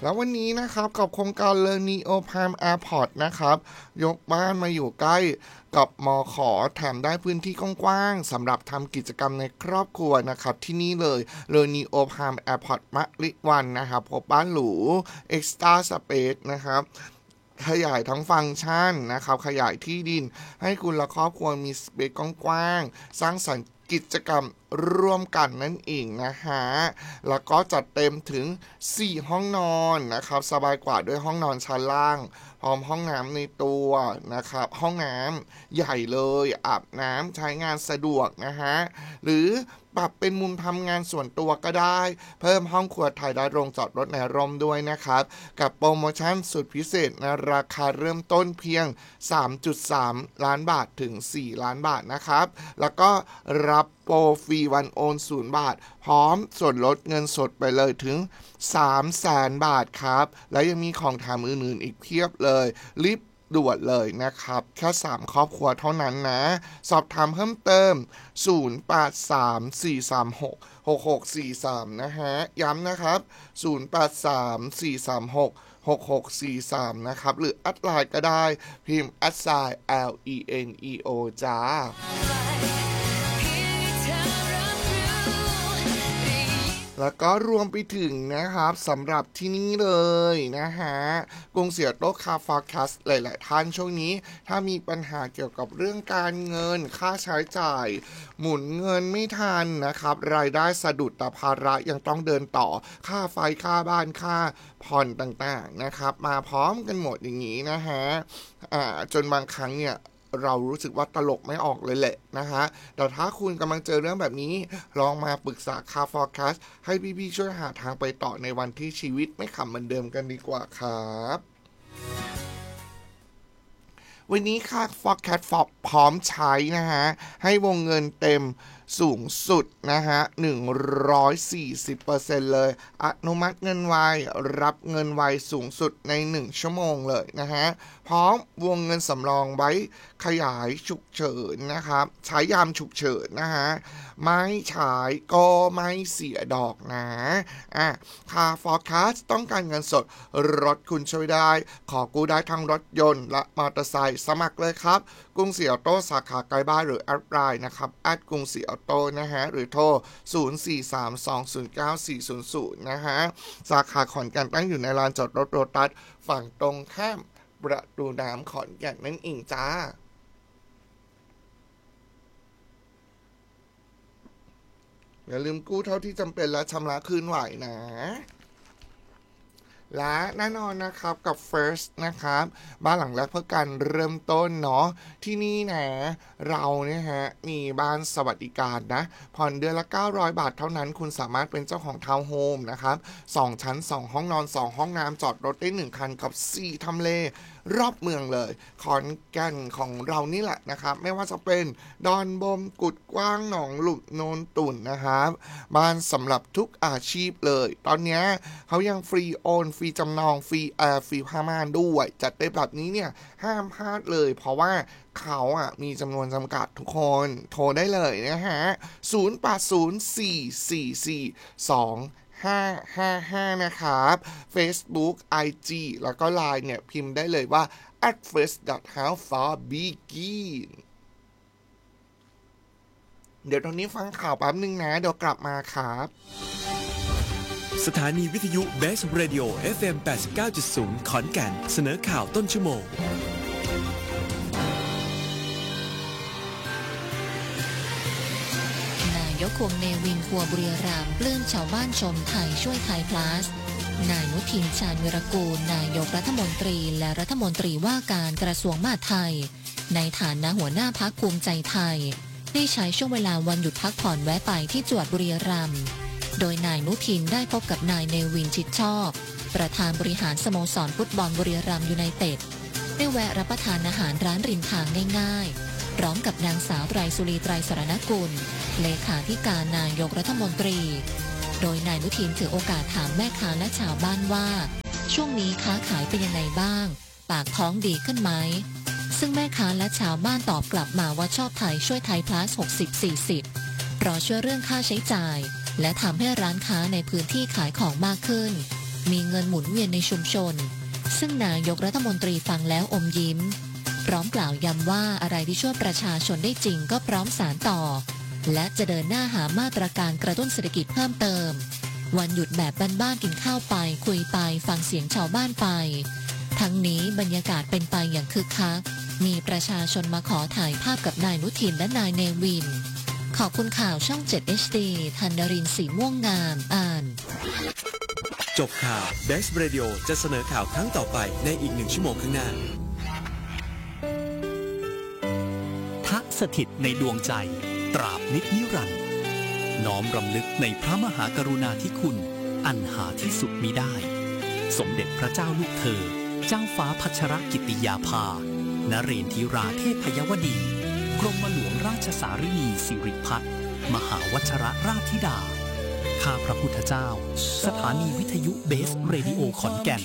แล้ววันนี้นะครับกับโครงการLearn Neo Prime Airport นะครับยกบ้านมาอยู่ใกล้กับมข.แถมได้พื้นที่กว้างๆสำหรับทำกิจกรรมในครอบครัวนะครับที่นี่เลยLearn Neo Prime Airport มะลิวันนะครับพบบ้านหรู Extra Space นะครับขยายทั้งฟังก์ชันนะครับขยายที่ดินให้คุณและครอบครัวมีสเปซกว้างๆสร้างสรรค์กิจกรรมร่วมกันนั่นเองนะฮะแล้วก็จัดเต็มถึง4ห้องนอนนะครับสบายกว่าด้วยห้องนอนชั้นล่างพร้อมห้องน้ำในตัวนะครับห้องน้ำใหญ่เลยอาบน้ำใช้งานสะดวกนะฮะหรือปรับเป็นมุมทำงานส่วนตัวก็ได้เพิ่มห้องครัวไทยได้โรงจอดรถในร่มด้วยนะครับกับโปรโมชั่นสุดพิเศษในราคาเริ่มต้นเพียง 3.3 ล้านบาทถึง4ล้านบาทนะครับแล้วก็รับโปรฟรีวันโอน0 บาทพร้อมส่วนลดเงินสดไปเลยถึง 300,000 บาทครับและยังมีของแถมอื่นๆอีกเพียบเลยรีบด่วนเลยนะครับแค่3ครอบครัวเท่านั้นนะสอบถามเพิ่มเติม0834366643นะฮะย้ำนะครับ0834366643นะครับหรือแอดไลน์ก็ได้พิมพ์ @LENEO จ้าแล้วก็รวมไปถึงนะครับสำหรับที่นี่เลยนะฮะกรุงศรีออโต้คาร์ฟอร์แคสต์หลายๆท่านช่วงนี้ถ้ามีปัญหาเกี่ยวกับเรื่องการเงินค่าใช้จ่ายหมุนเงินไม่ทันนะครับรายได้สะดุดแต่ภาระยังต้องเดินต่อค่าไฟค่าบ้านค่าผ่อนต่างๆนะครับมาพร้อมกันหมดอย่างนี้นะฮะจนบางครั้งเนี่ยเรารู้สึกว่าตลกไม่ออกเลยแหละนะฮะแต่ถ้าคุณกำลังเจอเรื่องแบบนี้ลองมาปรึกษาคาร์ฟอร์แคสต์ให้พี่ๆช่วยหาทางไปต่อในวันที่ชีวิตไม่ขำเหมือนเดิมกันดีกว่าครับวันนี้ค่า Forecast พร้อมใช้นะฮะให้วงเงินเต็มสูงสุดนะฮะ 140% เลยอนุมัติเงินไวรับเงินไวสูงสุดใน1ชั่วโมงเลยนะฮะพร้อมวงเงินสำรองไว้ขยายฉุกเฉินนะครับใช้ยามฉุกเฉินนะฮะไม่ใช้ก็ไม่เสียดอกนะค่า Forecast ต้องการเงินสดรถคุณช่วยได้ขอกู้ได้ทั้งรถยนต์และมอเตอร์ไซค์สมัครเลยครับกรุงศรีออโต้สาขาใกล้บ้านหรือแอดไลน์นะครับกรุงศรีออโต้นะฮะหรือโทร0432094400นะฮะสาขาขอนแก่นตั้งอยู่ในลานจอดรถโรตัสฝั่งตรงข้ามประตูน้ำขอนแก่นนั่นเองจ้าอย่าลืมกู้เท่าที่จำเป็นและชำระคืนไหวนะและแน่นอนนะครับกับ First นะครับบ้านหลังแรกเพื่อการเริ่มต้นเนาะที่นี่นะเราเนี่ยฮะมีบ้านสวัสดิการนะผ่อนเดือนละ900 บาทเท่านั้นคุณสามารถเป็นเจ้าของทาวน์โฮมนะครับ2ชั้น2ห้องนอน2ห้องน้ำจอดรถได้1คันกับ4ทำเลรอบเมืองเลยขอนแก่นของเรานี่แหละนะครับไม่ว่าจะเป็นดอนบมกุดกว้างหนองหลุบโนนตุ่นนะครับบ้านสำหรับทุกอาชีพเลยตอนนี้เขายังฟรีโอนฟรีจำนองฟรีฟรีผ้าม่านด้วยจัดได้แบบนี้เนี่ยห้ามพลาดเลยเพราะว่าเขามีจำนวนจำกัดทุกคนโทรได้เลยนะฮะ0804442555นะครับ Facebook IG แล้วก็ LINE เนี่ยพิมพ์ได้เลยว่า @first.howfarbegin เดี๋ยวตอนนี้ฟังข่าวแป๊บนึงนะเดี๋ยวกลับมาครับสถานีวิทยุ Best Radio FM 89.0 ขอนแก่นเสนอข่าวต้นชั่วโมงนายกควงเนวินครัวบุรีรัมย์ปลื้มชาวบ้านชมไทยช่วยไทยพลัสนายอนุทินชาญวิรากูลนายกรัฐมนตรีและรัฐมนตรีว่าการกระทรวงมหาดไทยในฐานะหัวหน้าพรรคภูมิใจไทยได้ใช้ช่วงเวลาวันหยุดพักผ่อนแวะไปที่จังหวัดบุรีรัมย์โดยนายอนุทินได้พบกับนายเนวินชิดชอบประธานบริหารสโมสรฟุตบอลบุรีรัมย์ยูไนเต็ดได้แวะรับประทานอาหารร้านริมทางง่ายๆพร้อมกับนางสาวไตรสุรีไตรสรณกุลเลขาธิการนายกรัฐมนตรีโดยนายอนุทินถือโอกาสถามแม่ค้าและชาวบ้านว่าช่วงนี้ค้าขายเป็นยังไงบ้างปากท้องดีขึ้นไหมซึ่งแม่ค้าและชาวบ้านตอบกลับมาว่าชอบไทยช่วยไทยพลัส 60-40 เพราะช่วยเรื่องค่าใช้จ่ายและทำให้ร้านค้าในพื้นที่ขายของมากขึ้นมีเงินหมุนเวียนในชุมชนซึ่งนายกรัฐมนตรีฟังแล้วอมยิ้มพร้อมกล่าวย้ำว่าอะไรที่ช่วยประชาชนได้จริงก็พร้อมสานต่อและจะเดินหน้าหามาตรการกระตุ้นเศรษฐกิจเพิ่มเติมวันหยุดแบบบ้านๆกินข้าวไปคุยไปฟังเสียงชาวบ้านไปทั้งนี้บรรยากาศเป็นไปอย่างคึกคักมีประชาชนมาขอถ่ายภาพกับนายนุทินและนายเนวินขอบคุณข่าวช่อง 7 HD ธันดรินทร์สีม่วงงามอ่านจบข่าว Best Radio จะเสนอข่าวครั้งต่อไปในอีก1 ชั่วโมงข้างหน้าทะสถิตในดวงใจตราบนิจนิรันดร์น้อมรำลึกในพระมหากรุณาธิคุณอันหาที่สุดมิได้สมเด็จพระเจ้าลูกเธอเจ้าฟ้าพัชรกิติยาภานเรนทิราเทพยวดีกรมหลวงราชสารินีสิริพัฒน์มหาวัชรราชธิดาข้าพระพุทธเจ้าสถานีวิทยุเบสเรดิโอขอนแก่น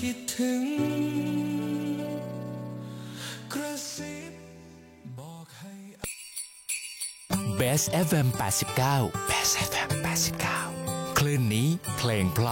Best FM 89 Best FM 89คลื่นนี้เพลงเพราะ